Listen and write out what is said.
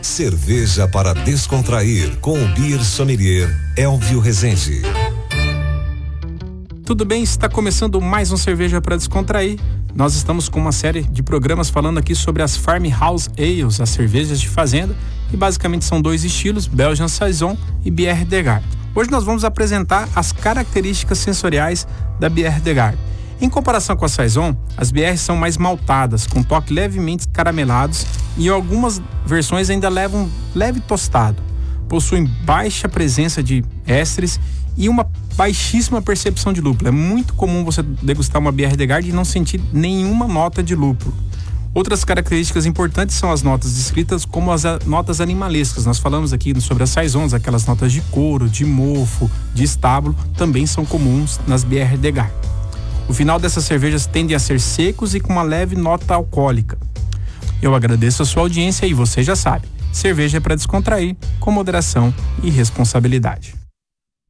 Cerveja para descontrair com o Beer Sommelier Elvio Rezende. Tudo bem? Está começando mais um Cerveja para Descontrair. Nós estamos com uma série de programas falando aqui sobre as Farmhouse Ales, as cervejas de fazenda, e basicamente são dois estilos, Belgian Saison e Bière de Garde. Hoje nós vamos apresentar as características sensoriais da Bière de Garde. Em comparação com a Saison, as BRs são mais maltadas, com toque levemente caramelados e algumas versões ainda levam leve tostado. Possuem baixa presença de ésteres e uma baixíssima percepção de lúpulo. É muito comum você degustar uma Bière de Garde e não sentir nenhuma nota de lúpulo. Outras características importantes são as notas descritas como as notas animalescas. Nós falamos aqui sobre as Saisons, aquelas notas de couro, de mofo, de estábulo, também são comuns nas Bière de Garde. O final dessas cervejas tende a ser secos e com uma leve nota alcoólica. Eu agradeço a sua audiência e você já sabe, cerveja é para descontrair, com moderação e responsabilidade.